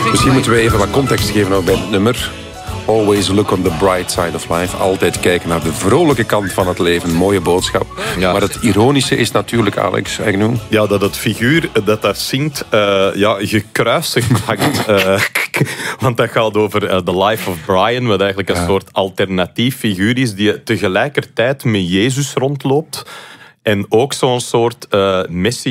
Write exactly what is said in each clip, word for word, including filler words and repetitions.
Misschien moeten we even wat context geven ook bij het nummer. Always look on the bright side of life. Altijd kijken naar de vrolijke kant van het leven. Mooie boodschap. Ja. Maar het ironische is natuurlijk, Alex Agnew. Ja, dat het figuur dat daar zingt, uh, ja, gekruisigd hangt. Uh, want dat gaat over uh, The Life of Brian, wat eigenlijk een ja. soort alternatief figuur is die tegelijkertijd met Jezus rondloopt. En ook zo'n soort uh,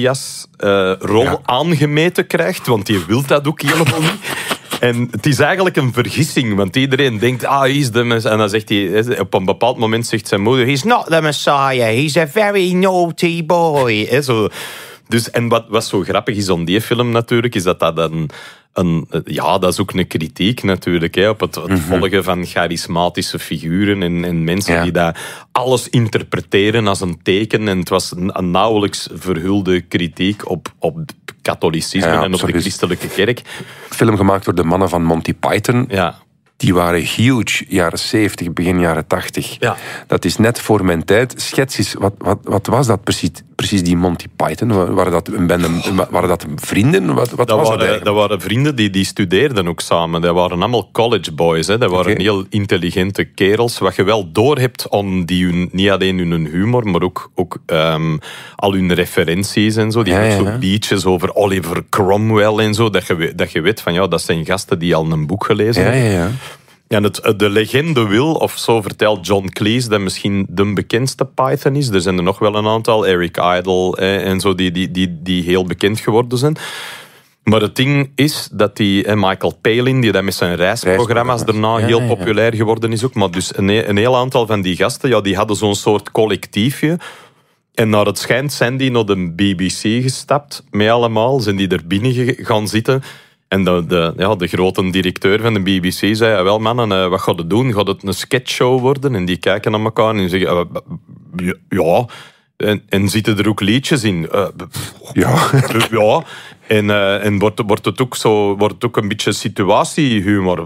Messias-rol uh, ja. aangemeten krijgt, want die wil dat ook helemaal niet. En het is eigenlijk een vergissing, want iedereen denkt, ah, hij is de Messiah. En dan zegt hij, op een bepaald moment zegt zijn moeder, he's not the Messiah, he's a very naughty boy. He, zo. Dus, en wat, wat zo grappig is aan die film natuurlijk, is dat dat een... Een, ja, dat is ook een kritiek natuurlijk, hè, op het, het mm-hmm. volgen van charismatische figuren en, en mensen ja. die dat alles interpreteren als een teken. En het was een, een nauwelijks verhulde kritiek op, op katholicisme ja, en op de christelijke kerk. Film gemaakt door de mannen van Monty Python. Ja. Die waren huge, jaren zeventig, begin jaren tachtig. Ja. Dat is net voor mijn tijd. Schets eens, wat, wat, wat was dat precies, precies die Monty Python? Waren dat, een bende, waren dat vrienden? Wat, wat dat, was waren, dat, dat waren vrienden die, die studeerden ook samen. Dat waren allemaal college boys. Hè. Dat waren okay. heel intelligente kerels. Wat je wel doorhebt aan die hun, niet alleen hun humor, maar ook, ook um, al hun referenties en zo. Die ja, hebben ja, zo beaches over Oliver Cromwell en zo. Dat je, dat je weet van, ja, dat zijn gasten die al een boek gelezen ja, hebben. Ja, ja. Ja, het, de legende wil, of zo vertelt John Cleese, dat misschien de bekendste Python is. Er zijn er nog wel een aantal, Eric Idle eh, en zo, die, die, die, die heel bekend geworden zijn. Maar het ding is dat die, eh, Michael Palin, die dat met zijn reisprogramma's daarna ja, heel populair geworden is ook. Maar dus een, een heel aantal van die gasten, ja, die hadden zo'n soort collectiefje. En naar het schijnt zijn die naar de B B C gestapt, met allemaal. Zijn die er binnen gaan zitten. En de, de, ja, de grote directeur van de B B C zei, ja, wel mannen, uh, wat gaat het doen? Gaat het een sketchshow worden? En die kijken naar elkaar en zeggen, uh, ja, en, en zitten er ook liedjes in? Uh, ja. ja. En, uh, en wordt, wordt, het ook zo, wordt het ook een beetje situatiehumor?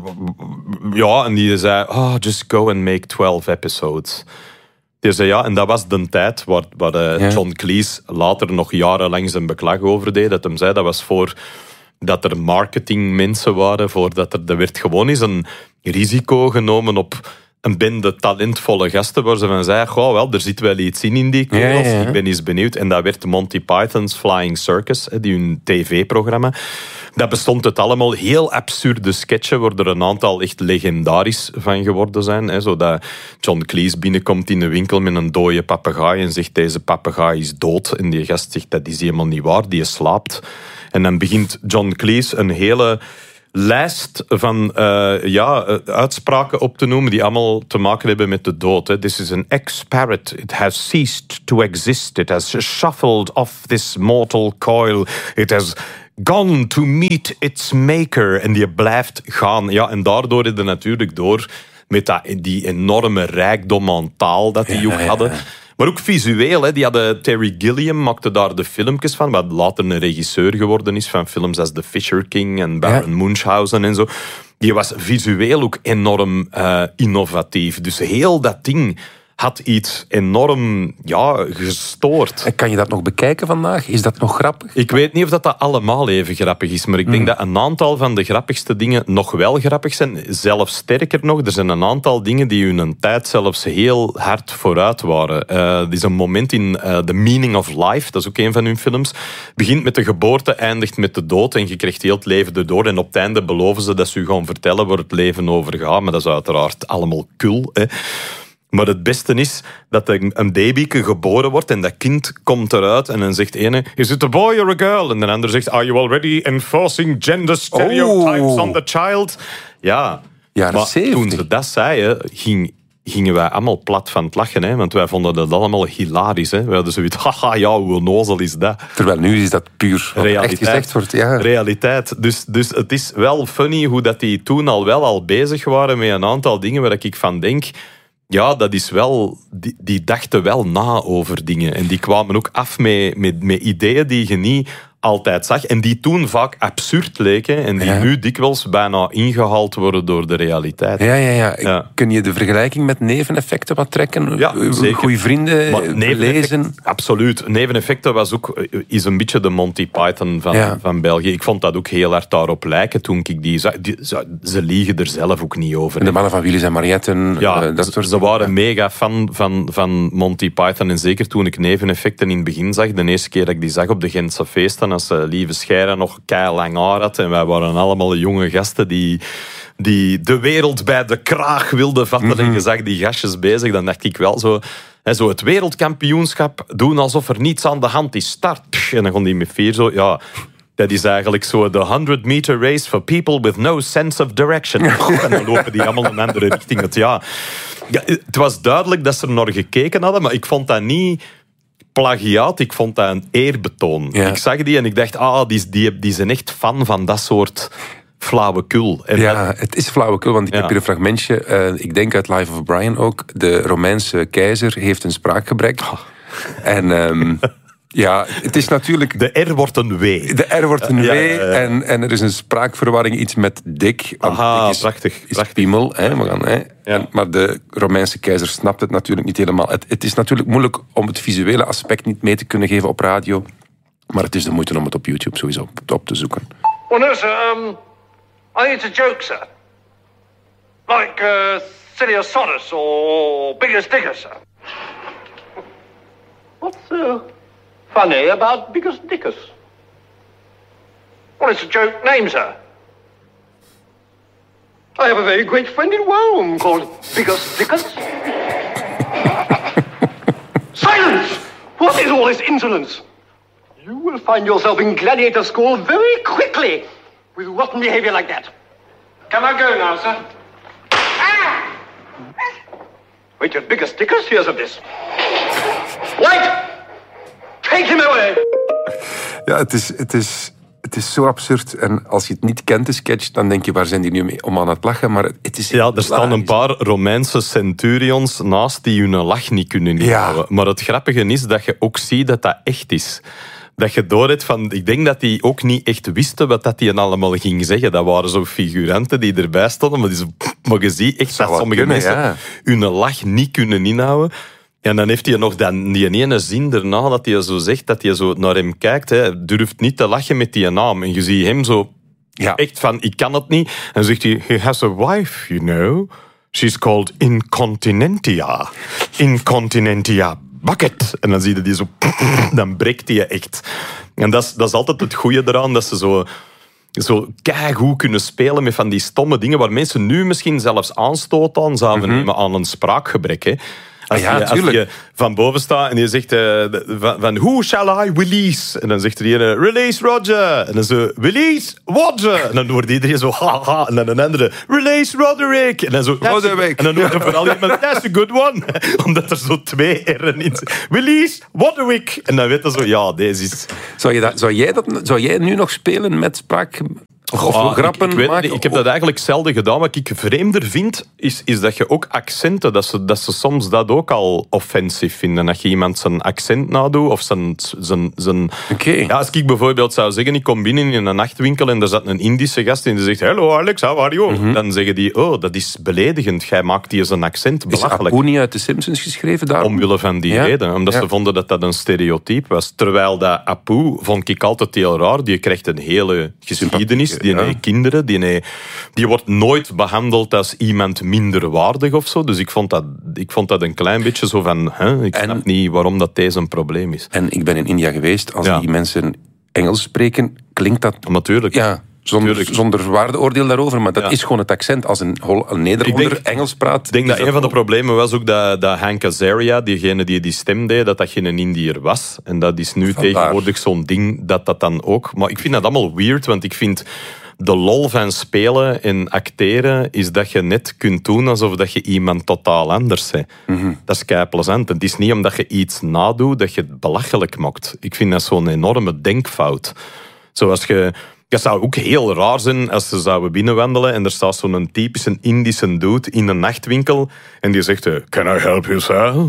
Ja, en die zei, oh, just go and make twelve episodes. Die zei ja, en dat was de tijd waar, waar uh, ja. John Cleese later nog jarenlang zijn beklag over deed. Dat hem zei, dat was voor... dat er marketingmensen waren, voordat er, er werd gewoon eens een risico genomen op een bende talentvolle gasten, waar ze van zeiden, goh, wel, er zit wel iets in in die kerels, ja, ja, ja. ik ben eens benieuwd. En dat werd Monty Python's Flying Circus, die hun tv-programma. Dat bestond het allemaal heel absurde sketchen, waar er een aantal echt legendarisch van geworden zijn. Zodat John Cleese binnenkomt in een winkel met een dode papegaai en zegt, deze papegaai is dood. En die gast zegt, dat is helemaal niet waar, die slaapt. En dan begint John Cleese een hele lijst van uh, ja, uitspraken op te noemen die allemaal te maken hebben met de dood. Hè. This is an ex-parrot. It has ceased to exist. It has shuffled off this mortal coil. It has gone to meet its maker. En die blijft gaan. Ja, en daardoor is er natuurlijk door met dat, die enorme rijkdom aan taal dat die ook hadden. Ja, ja. Maar ook visueel, hè. Die hadden, Terry Gilliam maakte daar de filmpjes van, wat later een regisseur geworden is van films als The Fisher King en Baron ja. Munchausen en zo. Die was visueel ook enorm uh, innovatief. Dus heel dat ding had iets enorm ja, gestoord. En kan je dat nog bekijken vandaag? Is dat nog grappig? Ik weet niet of dat, dat allemaal even grappig is, maar ik denk mm. dat een aantal van de grappigste dingen nog wel grappig zijn. Zelfs sterker nog, er zijn een aantal dingen die in een tijd zelfs heel hard vooruit waren. Uh, er is een moment in uh, The Meaning of Life, dat is ook een van hun films, begint met de geboorte, eindigt met de dood en je krijgt heel het leven erdoor. En op het einde beloven ze dat ze u gaan vertellen waar het leven over gaat, maar dat is uiteraard allemaal kul, hè. Maar het beste is dat een babyke geboren wordt en dat kind komt eruit en dan zegt ene, is it a boy or a girl? En de ander zegt, are you already enforcing gender stereotypes oh. on the child? Ja, Jaren maar zeventig. Toen ze dat zeiden, ging, gingen wij allemaal plat van het lachen, hè? Want wij vonden dat allemaal hilarisch. Hè? We hadden zoiets, haha, ja, hoe onnozel is dat? Terwijl nu is dat puur wat echt gezegd wordt. Ja. Realiteit. Dus, dus het is wel funny hoe dat die toen al wel al bezig waren met een aantal dingen waar ik van denk... Ja, dat is wel... Die, die dachten wel na over dingen. En die kwamen ook af met, met, met ideeën die je niet altijd zag. En die toen vaak absurd leken. En die ja. nu dikwijls bijna ingehaald worden door de realiteit. Ja, ja, ja. ja. Kun je de vergelijking met neveneffecten wat trekken? Ja, zeker. Goeie vrienden lezen? Absoluut. Neveneffecten was ook, is een beetje de Monty Python van, ja. van België. Ik vond dat ook heel hard daarop lijken toen ik die zag. Die, ze liegen er zelf ook niet over. En de mannen van Willis en Marietten. Ja, uh, dat ze, soort ze waren ja. mega fan van, van Monty Python. En zeker toen ik Neveneffecten in het begin zag. De eerste keer dat ik die zag op de Gentse feesten. Als uh, Lieve Scheire nog keilang haar had. En wij waren allemaal jonge gasten die, die de wereld bij de kraag wilden vatten. Mm-hmm. En je zag die gastjes bezig. Dan dacht ik wel zo... He, zo het wereldkampioenschap doen alsof er niets aan de hand is. Start. En dan kon die met vier zo... Ja, dat is eigenlijk zo de honderd meter race for people with no sense of direction. En dan lopen die allemaal in een andere richting. Het, ja. Ja, het was duidelijk dat ze er naar gekeken hadden, maar ik vond dat niet plagiaat. Ik vond dat een eerbetoon. Ja. Ik zag die en ik dacht, ah, die, die, die zijn echt fan van dat soort... flauwekul. En ja, dat... het is flauwekul, want ik ja. heb hier een fragmentje. Uh, ik denk uit Life of Brian ook. De Romeinse keizer heeft een spraakgebrek. Oh. En um, ja, het is natuurlijk... De R wordt een W. De R wordt een W. Ja, ja, ja. En, en er is een spraakverwarring, iets met dik. Aha, dik is, prachtig. Is prachtig. piemel. Hè, we gaan, hè. Ja. En, maar de Romeinse keizer snapt het natuurlijk niet helemaal. Het, het is natuurlijk moeilijk om het visuele aspect niet mee te kunnen geven op radio. Maar het is de moeite om het op YouTube sowieso op, op te zoeken. Well, no, sir. Um... I think it's a joke, sir. Like uh, Sillius Sodus or Biggest Dicker, sir. What's uh, funny about Biggest Dickers? Well, it's a joke name, sir. I have a very great friend in Rome called Biggest Dickers. Silence! What is all this insolence? You will find yourself in gladiator school very quickly. With rotten behavior like that. Can I go now, sir? Ah! Wait, your biggest stickers? Here's of this. Wait! Take him away! Ja, het is, het, is, het is zo absurd. En als je het niet kent, de sketch, dan denk je, waar zijn die nu mee om aan het lachen? Maar het is... Ja, er staan een paar Romeinse centurions naast die hun lach niet kunnen inhouden. Ja. Maar het grappige is dat je ook ziet dat dat echt is. Dat je door hebt van... Ik denk dat die ook niet echt wisten wat dat die allemaal ging zeggen. Dat waren zo figuranten die erbij stonden. Maar, die zo, maar je ziet echt dat, dat sommige kunnen, mensen ja. hun lach niet kunnen inhouden. En dan heeft hij nog dan die ene zin daarna dat hij zo zegt, dat hij zo naar hem kijkt. Hij durft niet te lachen met die naam. En je ziet hem zo ja. echt van, ik kan het niet. En dan zegt hij, he has a wife, you know. She's called Incontinentia. Incontinentia bucket. En dan zie je die zo... Dan breekt die je echt. En dat is, dat is altijd het goede eraan, dat ze zo... zo keigoed kunnen spelen met van die stomme dingen waar mensen nu misschien zelfs aanstoot aan zouden mm-hmm. nemen aan een spraakgebrek. Hè. Als, ah, ja, je, als je van boven staat en je zegt uh, van, van who shall I release? En dan zegt er een release Roger. En dan zo release Roger. En dan hoort iedereen zo ha ha. En dan een andere release Roderick. En dan zo Roderick. En dan hoort er vooral iemand that's a good one. Omdat er zo twee R'en in zitten. Release Roderick. En dan weet je zo ja, deze is... Zou, je dat, zou, jij dat, zou jij nu nog spelen met spraak... Of, of ah, grappen ik, ik, maken? Niet, ik heb dat eigenlijk zelden gedaan. Wat ik vreemder vind, is, is dat je ook accenten, dat ze, dat ze soms dat ook al offensief vinden. Dat je iemand zijn accent nadoet, of zijn... zijn, zijn okay. ja, als ik bijvoorbeeld zou zeggen, ik kom binnen in een nachtwinkel en er zat een Indische gast en die zegt, hello Alex, how are you? Mm-hmm. Dan zeggen die, oh, dat is beledigend. Jij maakt die zijn accent belachelijk. Is Apu niet uit de Simpsons geschreven daarom? Omwille van die ja? reden. Omdat ja. ze vonden dat dat een stereotype was. Terwijl dat Apu, vond ik altijd heel raar. Die krijgt een hele geschiedenis. Die ja. kinderen. Die, die wordt nooit behandeld als iemand minderwaardig of zo. Dus ik vond dat, ik vond dat een klein beetje zo van... Hè, ik en, snap niet waarom dat deze een probleem is. En ik ben in India geweest. Als ja. die mensen Engels spreken, klinkt dat... Natuurlijk. Ja, zonder, zonder waardeoordeel daarover. Maar dat ja. is gewoon het accent. Als een, Hol- een Nederlander denk, Engels praat... Ik denk dat, dat een van de problemen was ook dat, dat Hank Azaria, diegene die die stem deed, dat dat geen Indiër was. En dat is nu Vandaar. tegenwoordig zo'n ding dat dat dan ook... Maar ik vind dat allemaal weird, want ik vind... De lol van spelen en acteren is dat je net kunt doen alsof dat je iemand totaal anders bent. Mm-hmm. Dat is kei plezant. Het is niet omdat je iets nadoet dat je het belachelijk maakt. Ik vind dat zo'n enorme denkfout. Zoals je... Het zou ook heel raar zijn als ze zouden binnenwandelen en er staat zo'n typische Indische dude in een nachtwinkel en die zegt, can I help you, sir?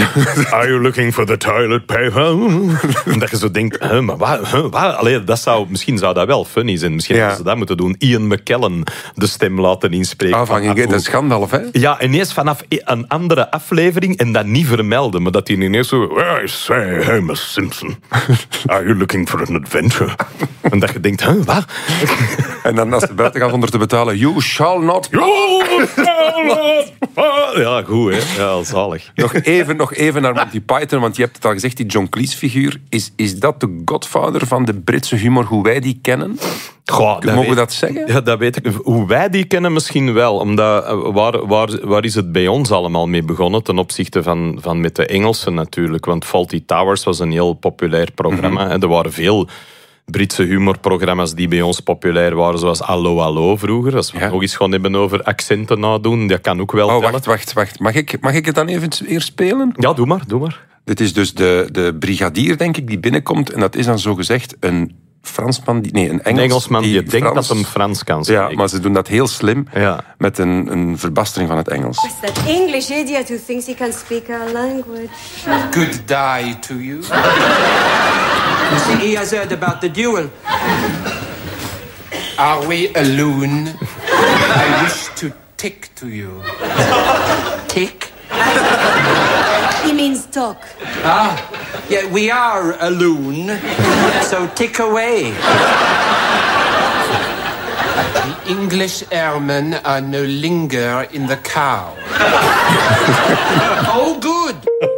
Are you looking for the toilet paper? En dat je zo denkt, huh, maar wat? Huh, wat? Allee, dat zou, misschien zou dat wel funny zijn. Misschien ja. hadden ze dat moeten doen. Ian McKellen de stem laten inspreken. Ah, van, van dat is Gandalf, hè? Ja, ineens vanaf een andere aflevering en dat niet vermelden. Maar dat hij ineens zo... I say, Homer Simpson. Are you looking for an adventure? En dat je denkt, huh, wat? En dan als de buiten gaat onder te betalen, you shall not... You shall not... Ja, goed, hè. Ja, zalig. Nog even, nog even naar Monty Python, want je hebt het al gezegd, die John Cleese-figuur. Is, is dat de godvader van de Britse humor, hoe wij die kennen? Goh, Mogen we weet, dat zeggen? Ja, dat weet ik. Hoe wij die kennen misschien wel. Omdat, waar, waar, waar is het bij ons allemaal mee begonnen? Ten opzichte van, van met de Engelsen natuurlijk. Want Fawlty Towers was een heel populair programma. Mm-hmm. Er waren veel Britse humorprogramma's die bij ons populair waren. Zoals Allo Allo vroeger. Als we ja. nog eens gewoon hebben over accenten nadoen. Dat kan ook wel Oh, tellen. wacht, wacht, wacht. Mag ik, mag ik het dan even eerst spelen? Ja, doe maar, doe maar. Dit is dus de, de brigadier, denk ik, die binnenkomt. En dat is dan zogezegd een Fransman, die, nee, een Engels, een Engelsman die, die denkt Frans, dat hem Frans kan spreken. Ja, maar ze doen dat heel slim, ja. met een, een verbastering van het Engels. What's that English idiot who thinks he can speak our language? Good day to you. You think he has heard about the duel? Are we alone? I wish to tick to you. Tick? He means talk. Ah, yeah, we are alone, so tick away. The English airmen are no longer in the cow. Oh, good.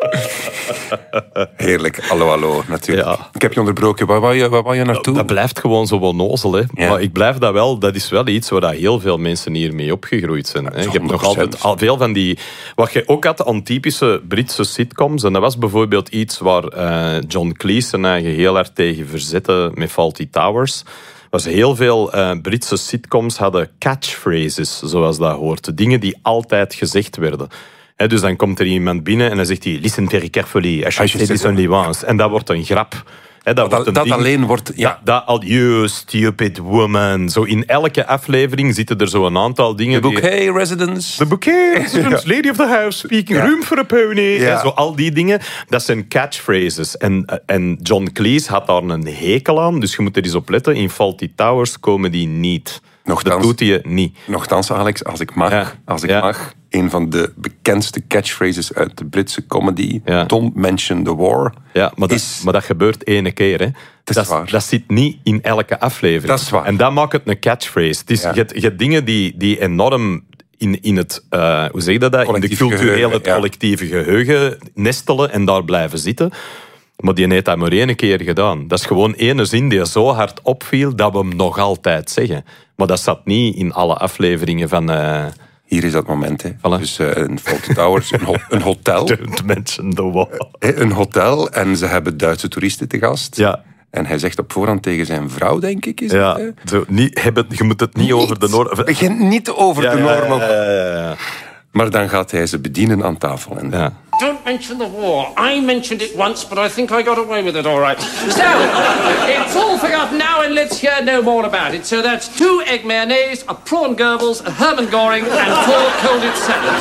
Heerlijk, hallo, hallo, natuurlijk. Ja. Ik heb je onderbroken, waar wou je, waar wou je naartoe? Dat blijft gewoon zo onnozel, hè. Ja. Maar ik blijf dat wel, dat is wel iets waar heel veel mensen hiermee opgegroeid zijn. Hè. Je hebt nog altijd al veel van die... Wat je ook had aan typische Britse sitcoms, en dat was bijvoorbeeld iets waar uh, John Cleese zijn eigen heel erg tegen verzette met Fawlty Towers. Was heel veel uh, Britse sitcoms hadden catchphrases, zoals dat hoort. Dingen die altijd gezegd werden. He, dus dan komt er iemand binnen en dan zegt hij... Listen very carefully, I should say this only once. En dat wordt een grap. He, dat dat wordt een dat ding, alleen wordt... Ja. Dat, dat al, you stupid woman. Zo in elke aflevering zitten er zo een aantal dingen... The bouquet residence. The bouquet residence, lady of the house, speaking, ja. room for a pony. Ja. Zo al die dingen, dat zijn catchphrases. En, en John Cleese had daar een hekel aan, dus je moet er eens op letten. In Fawlty Towers komen die niet. Nochtans, dat doet hij niet. Nochtans, Alex, als ik mag, ja. als ik ja. mag, een van de bekendste catchphrases uit de Britse comedy, ja. Don't mention the war. Ja, maar, is, dat, maar dat gebeurt ene keer. Hè. Dat, is waar. dat zit niet in elke aflevering. Dat is waar. En dat maakt het een catchphrase. Het is, ja. je, hebt, je hebt dingen die, die enorm in, in het, uh, hoe zeg je dat? Collectief in de culturele, geheugen, ja. collectieve geheugen nestelen en daar blijven zitten. Maar die heeft dat maar één keer gedaan. Dat is gewoon ene zin die zo hard opviel dat we hem nog altijd zeggen. Maar dat zat niet in alle afleveringen van... Uh... Hier is dat moment, hè. Voilà. Dus uh, een Fawlty Towers, een, ho- een hotel. Don't mention the war. Een hotel en ze hebben Duitse toeristen te gast. Ja. En hij zegt op voorhand tegen zijn vrouw, denk ik, is ja, het, zo, niet, hebben, je moet het niet, niet over de norm... Begin niet over ja, de norm. Ja, ja, ja, ja. Maar dan gaat hij ze bedienen aan tafel. En ja. Don't mention the war. I mentioned it once, but I think I got away with it all right. So, it's all forgotten now, and let's hear no more about it. So that's two egg mayonnaise, a prawn Goebbels, a Herman Goring, and four colded salads.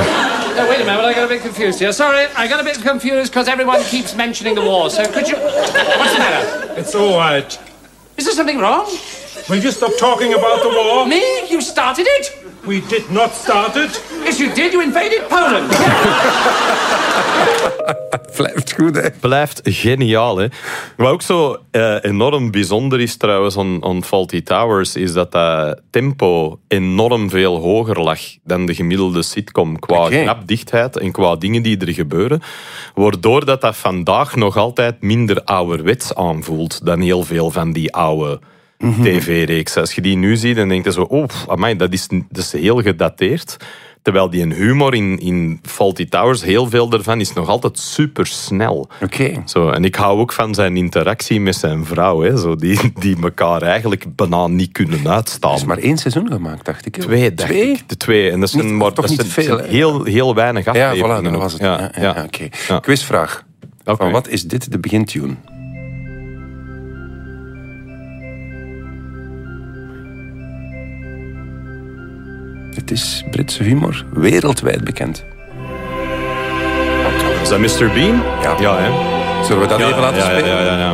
Oh, wait a moment, I got a bit confused here. Sorry, I got a bit confused because everyone keeps mentioning the war. So could you... What's the matter? It's all right. Is there something wrong? Will you stop talking about the war? Me? You started it? We did not start it. Yes, you did. You invaded Poland. Blijft goed, hè? Blijft geniaal, hè? Wat ook zo uh, enorm bijzonder is trouwens aan, aan Fawlty Towers, is dat dat tempo enorm veel hoger lag dan de gemiddelde sitcom. Qua okay. grapdichtheid en qua dingen die er gebeuren. Waardoor dat, dat vandaag nog altijd minder ouderwets aanvoelt dan heel veel van die oude... Mm-hmm. tv-reeks. Als je die nu ziet, dan denk je zo... Oh, amai, dat is, dat is heel gedateerd. Terwijl die humor in, in Fawlty Towers, heel veel daarvan, is nog altijd supersnel. Okay. Zo, en ik hou ook van zijn interactie met zijn vrouw. Hè, zo, die, die elkaar eigenlijk bijna niet kunnen uitstaan. Er is maar één seizoen gemaakt, dacht ik. Twee, dacht twee? ik. De twee. En dat zijn, niet, maar, toch dat niet zijn, veel, zijn heel, heel weinig afleveringen. Ja, voilà, dat was het. Ja, ja, ja, ja. Okay. Ja. Quizvraag. Okay. Van wat is dit de begintune? Het is Britse humor, wereldwijd bekend. dat mister Bean? Ja. Ja, hè. Zullen we dat Ja, even laten ja, spelen? Ja, ja, ja.